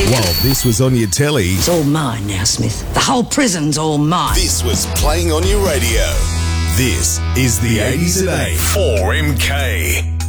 While this was on your telly, It's all mine now, Smith. The whole prison's all mine. this was playing on your radio. This is the 80s at 8 4MK.